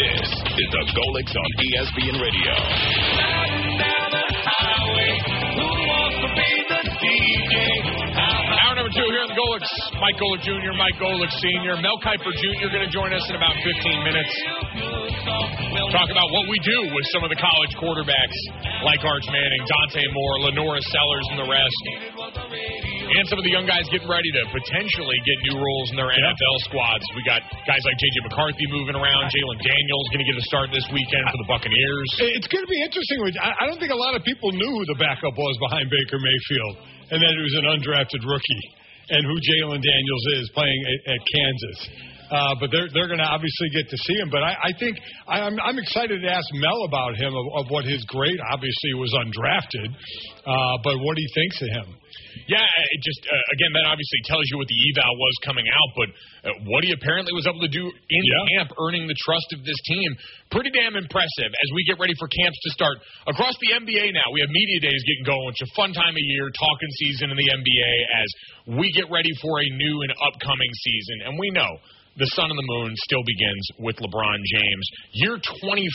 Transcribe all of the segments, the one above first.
This is the Golics on ESPN Radio. Hour number 2 here in the Golics. Mike Golick Jr., Mike Golick Sr., Mel Kiper Jr. going to join us in about 15 minutes. Talk about what we do with some of the college quarterbacks like Arch Manning, Dante Moore, Lenora Sellers, and the rest. And some of the young guys getting ready to potentially get new roles in their NFL squads. We got guys like J.J. McCarthy moving around. Jalen Daniels going to get a start this weekend for the Buccaneers. It's going to be interesting. I don't think a lot of people knew who the backup was behind Baker Mayfield, and that it was an undrafted rookie, and who Jalen Daniels is playing at Kansas. But they're going to obviously get to see him. But I think I'm excited to ask Mel about him, of what his grade obviously was undrafted, but what he thinks of him. Yeah, it just, again, that obviously tells you what the eval was coming out, but what he apparently was able to do in camp, earning the trust of this team, pretty damn impressive as we get ready for camps to start. Across the NBA now, we have media days getting going, which is a fun time of year, talking season in the NBA as we get ready for a new and upcoming season. And we know the sun and the moon still begins with LeBron James. Year 24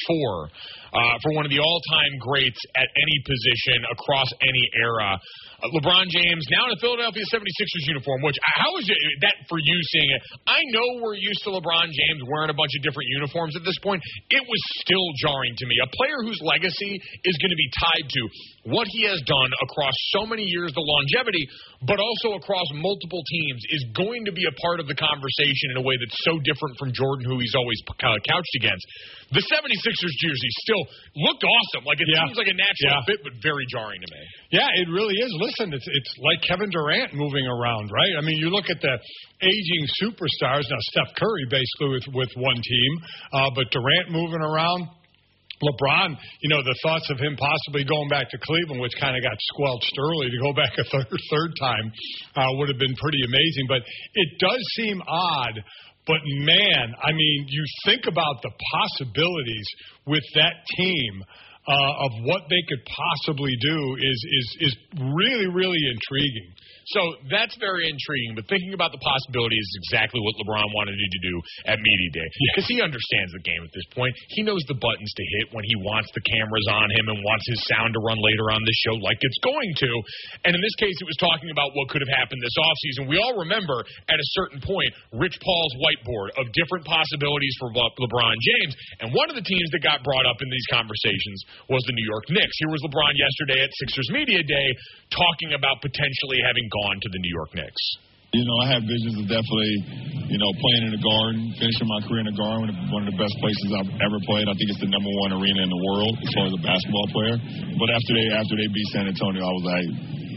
for one of the all-time greats at any position across any era. LeBron James now in a Philadelphia 76ers uniform, which, how is that for you seeing it? I know we're used to LeBron James wearing a bunch of different uniforms at this point. It was still jarring to me. A player whose legacy is going to be tied to what he has done across so many years, the longevity, but also across multiple teams, is going to be a part of the conversation in a way that's so different from Jordan, who he's always couched against. The 76ers jersey still looked awesome. Like, it seems like a natural fit, but very jarring to me. Yeah, it really is. Listen, it's like Kevin Durant moving around, right? I mean, you look at the aging superstars. Now, Steph Curry basically with one team, but Durant moving around. LeBron, the thoughts of him possibly going back to Cleveland, which kind of got squelched early, to go back a third time would have been pretty amazing. But it does seem odd. But, man, I mean, you think about the possibilities with that team of what they could possibly do is really, really intriguing. So that's very intriguing, but thinking about the possibilities is exactly what LeBron wanted to do at Media Day. Because he understands the game at this point. He knows the buttons to hit when he wants the cameras on him and wants his sound to run later on the show like it's going to. And in this case, it was talking about what could have happened this offseason. We all remember, at a certain point, Rich Paul's whiteboard of different possibilities for LeBron James. And one of the teams that got brought up in these conversations was the New York Knicks. Here was LeBron yesterday at Sixers Media Day talking about potentially having gone to the New York Knicks. I have visions of definitely, playing in the Garden, finishing my career in the Garden, one of the best places I've ever played. I think it's the #1 arena in the world as far as a basketball player. But after they beat San Antonio, I was like,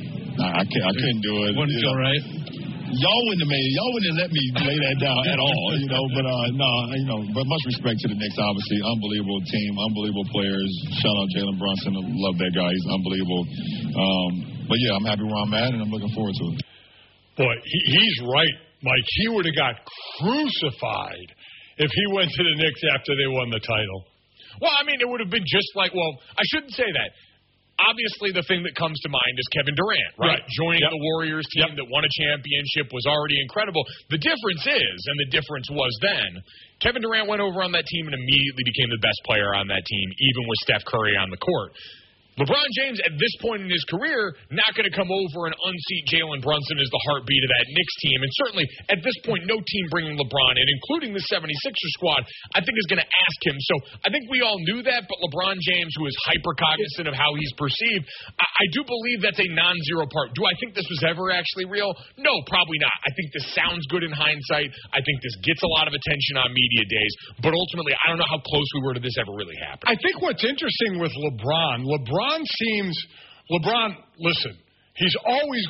I couldn't do it. Wouldn't feel right. Y'all wouldn't have let me lay that down at all, but much respect to the Knicks, obviously. Unbelievable team, unbelievable players. Shout out Jalen Brunson. I love that guy. He's unbelievable. But yeah, I'm happy where I'm at, and I'm looking forward to it. Boy, he's right, Mike. He would have got crucified if he went to the Knicks after they won the title. Well, I mean, it would have been just like, I shouldn't say that. Obviously, the thing that comes to mind is Kevin Durant, right? Joining the Warriors team that won a championship was already incredible. The difference is, and the difference was then, Kevin Durant went over on that team and immediately became the best player on that team, even with Steph Curry on the court. LeBron James, at this point in his career, not going to come over and unseat Jalen Brunson as the heartbeat of that Knicks team. And certainly, at this point, no team bringing LeBron in, including the 76ers squad, I think is going to ask him. So I think we all knew that, but LeBron James, who is hyper-cognizant of how he's perceived, I do believe that's a non-zero part. Do I think this was ever actually real? No, probably not. I think this sounds good in hindsight. I think this gets a lot of attention on media days. But ultimately, I don't know how close we were to this ever really happening. I think what's interesting with LeBron, listen, he's always